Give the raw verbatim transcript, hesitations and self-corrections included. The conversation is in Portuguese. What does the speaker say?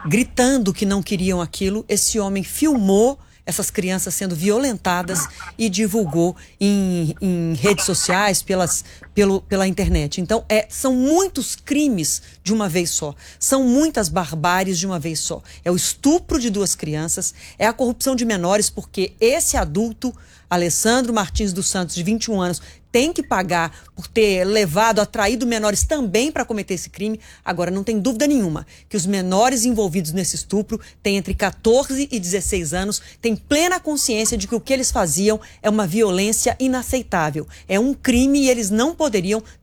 gritando que não queriam aquilo, esse homem filmou essas crianças sendo violentadas e divulgou em, em redes sociais, pelas, pelo, pela internet. Então, é, são muitos crimes de uma vez só. São muitas barbáries de uma vez só. É o estupro de duas crianças, é a corrupção de menores, porque esse adulto, Alessandro Martins dos Santos, de vinte e um anos, tem que pagar por ter levado, atraído menores também para cometer esse crime. Agora, não tem dúvida nenhuma que os menores envolvidos nesse estupro têm entre quatorze e dezesseis anos, têm plena consciência de que o que eles faziam é uma violência inaceitável. É um crime e eles não poderiam